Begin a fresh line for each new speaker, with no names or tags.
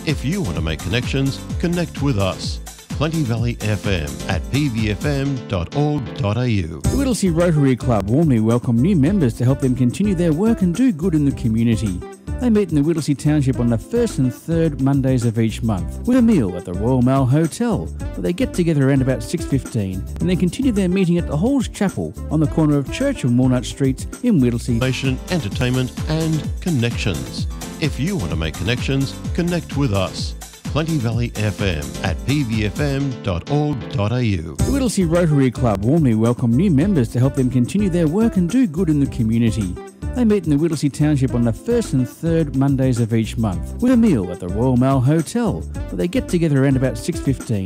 If you want to make connections, connect with us. Plenty Valley FM at pvfm.org.au.
The Whittlesea Rotary Club warmly welcome new members to help them continue their work and do good in the community. They meet in the Whittlesea Township on the first and third Mondays of each month with a meal at the Royal Mail Hotel, where they get together around about 6:15 and then continue their meeting at the Halls Chapel on the corner of Church and Walnut Streets in Whittlesea.
Entertainment and connections. If you want to make connections, connect with us. Plenty Valley FM at pvfm.org.au.
The Whittlesea Rotary Club warmly welcome new members to help them continue their work and do good in the community. They meet in the Whittlesea Township on the first and third Mondays of each month with a meal at the Royal Mail Hotel, where they get together around about 6:15